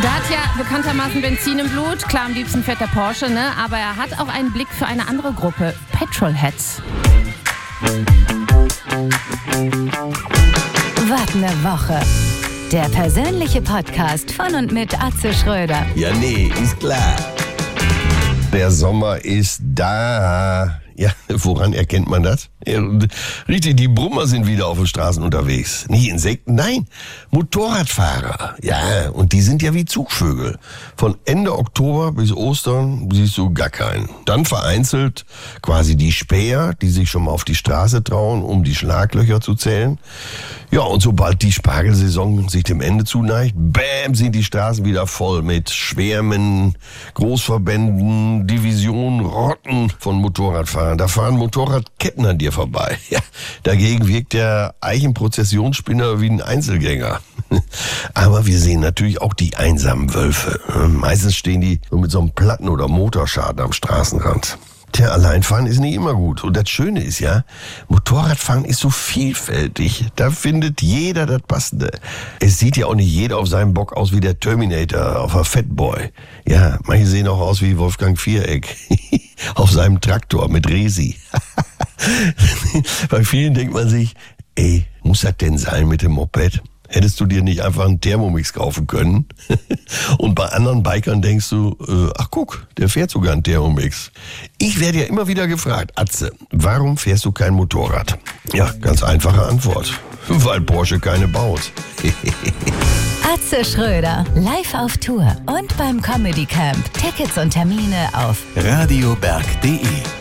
Der hat ja bekanntermaßen Benzin im Blut, klar am liebsten fährt der Porsche, ne? Aber er hat auch einen Blick für eine andere Gruppe, Petrolheads. Was ne Woche. Der persönliche Podcast von und mit Atze Schröder. Ja, nee, ist klar. Der Sommer ist da. Ja, woran erkennt man das? Ja, richtig, die Brummer sind wieder auf den Straßen unterwegs. Nicht Insekten, nein, Motorradfahrer. Ja, und die sind ja wie Zugvögel. Von Ende Oktober bis Ostern siehst du gar keinen. Dann vereinzelt quasi die Späher, die sich schon mal auf die Straße trauen, um die Schlaglöcher zu zählen. Ja, und sobald die Spargelsaison sich dem Ende zuneigt, bäm, sind die Straßen wieder voll mit Schwärmen, Großverbänden, Divisionen, Rotten von Motorradfahrern. Da fahren Motorradketten an dir vorbei. Ja, dagegen wirkt der Eichenprozessionsspinner wie ein Einzelgänger. Aber wir sehen natürlich auch die einsamen Wölfe. Meistens stehen die so mit so einem Platten- oder Motorschaden am Straßenrand. Tja, Alleinfahren ist nicht immer gut. Und das Schöne ist ja, Motorradfahren ist so vielfältig. Da findet jeder das Passende. Es sieht ja auch nicht jeder auf seinem Bock aus wie der Terminator auf der Fatboy. Ja, manche sehen auch aus wie Wolfgang Viereck auf seinem Traktor mit Resi. Bei vielen denkt man sich, ey, muss das denn sein mit dem Moped? Hättest du dir nicht einfach einen Thermomix kaufen können? Und bei anderen Bikern denkst du, ach guck, der fährt sogar einen Thermomix. Ich werde ja immer wieder gefragt, Atze, warum fährst du kein Motorrad? Ja, ganz einfache Antwort. Weil Porsche keine baut. Atze Schröder, live auf Tour und beim Comedy Camp. Tickets und Termine auf radioberg.de